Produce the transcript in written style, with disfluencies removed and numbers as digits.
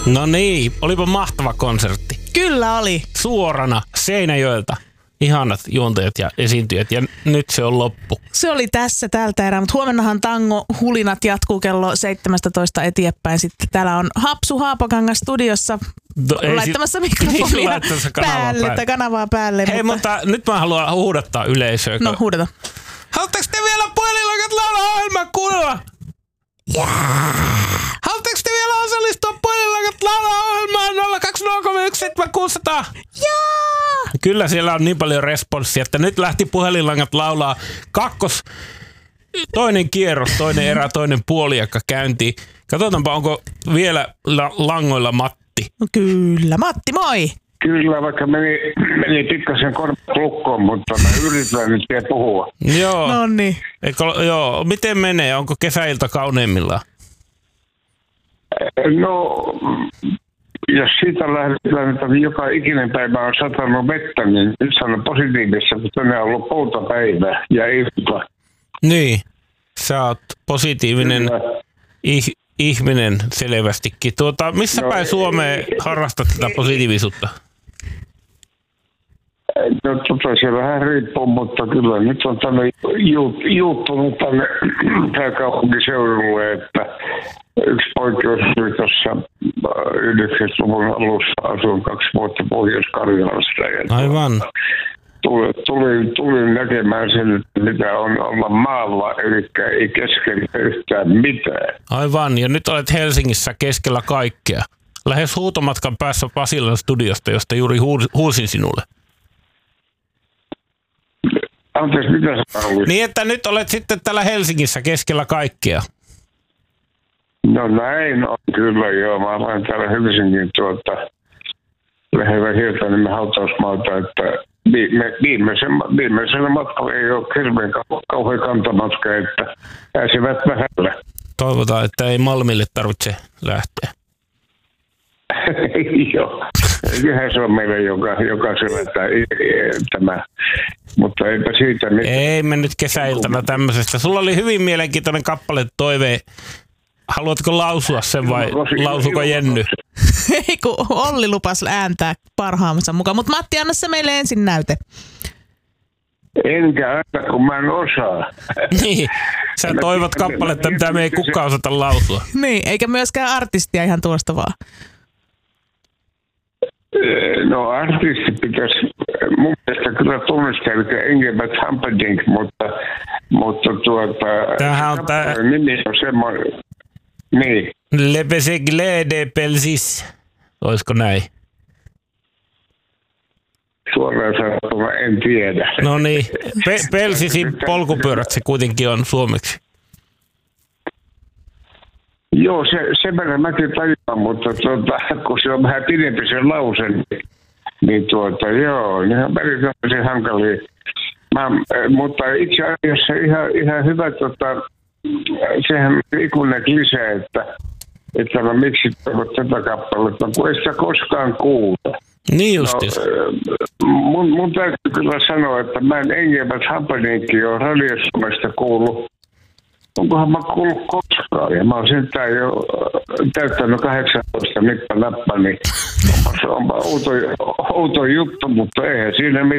No niin, olipa mahtava konsertti. Kyllä oli. Suorana Seinäjoelta. Ihanat juontajat ja esiintyjät ja nyt se on loppu. Se oli tässä tältä erää, mutta huomennahan tango hulinat jatkuu kello 17 eteenpäin. Sitten täällä on Hapsu Haapakangas studiossa laittamassa mikrofonia päälle tai kanavaa päälle. Hei, mutta nyt mä haluan huudattaa yleisöä. No huudata. Haluatteko te vielä puhelinlangat laulaa ohjelmaa kuunnella? Jaa. Haluatteko te vielä osallistua puhelinlangat laulaa ohjelmaan 020317600? Jaa. Kyllä siellä on niin paljon responssia, että nyt lähti puhelinlangat laulaa toinen kierros, toinen erä, toinen puoliakka käyntiin. Katsotaanpa, onko vielä langoilla Matti. No kyllä. Matti, moi! Kyllä, vaikka meni pikkasen korvat lukkoon, mutta mä yritän nyt vielä puhua. Joo. Noniin. Joo. Miten menee? Onko kesäilta kauneimmillaan? No, jos siitä lähdetään, että joka ikinen päivä on satanut vettä, niin nyt sanon positiivissa, kun tänään on ollut poutapäivä ja ilta. Niin. Sä oot positiivinen ihminen selvästikin. Missä päin Suomeen harrastat tätä positiivisuutta? No se vähän riippuu, mutta kyllä nyt on tänne juuttunut tänne pääkaupunkiseudulle, että yksi poikkeus oli tuossa 90-luvun alussa, asuin 2 vuotta Pohjois-Karjalasta. Aivan. Tulin näkemään sen, että mitä on olla maalla, eli ei keskellä yhtään mitään. Aivan, ja nyt olet Helsingissä keskellä kaikkea. Lähes huutomatkan päässä Pasilan studiosta, josta juuri huusin sinulle. Anteeksi, mitä sä haluaisit? Niin, että nyt olet sitten täällä Helsingissä keskellä kaikkea. No näin on kyllä, joo. Mä olen täällä Helsingin lähellä Hietaniemen hautausmaalta, että viimeisellä matkalla ei ole hirveän kauhean kantamatka, että pääsevät vähällä. Toivotaan, että ei Malmille tarvitse lähteä. Joo. Kyllähän se on meille jokaisella tämä, mutta eipä siitä mitään. Ei me nyt kesäiltana tämmöisestä. Sulla oli hyvin mielenkiintoinen kappale toive. Haluatko lausua sen vai lausuko Jenny? Ei kun Olli lupas ääntää parhaamassa mukaan, mutta Matti, anna se meille ensin näyte. Enkä aina, kun mä en osaa. Niin, sä toivot kappaletta, mitä me ei kukaan osata lausua. Niin, eikä myöskään artistia ihan tuosta vaan. No artisti pitäisi mun mielestä kyllä tunnistaa, eli Engelbert Humperdinck, mutta tämähän on tää nimi on semmoinen. Niin. Le Besegle de Pelsis. Olisiko näin? Suoraan sanottuna en tiedä. No niin, Pelsisin polkupyörät se kuitenkin on suomeksi. Joo, se verran mäkin tajuan, mutta kun se on vähän pidempi se lause, niin joo, ne on erityisen hankalia. Mutta itse asiassa ihan hyvä, sehän on ikuinen lisää, että no miksi tätä kappaletta, kun ei sitä koskaan kuule. Niin justiin. No, mun täytyy kyllä sanoa, että mä en Engelbert Humperdinckkin ole Radio-Suomesta kuullut. Onkohan mä kuullut koskaan? Ja mä oon sentään jo täyttänyt 18 nippa-nappa, niin onpa outo juttu, mutta eihän siinä mitään.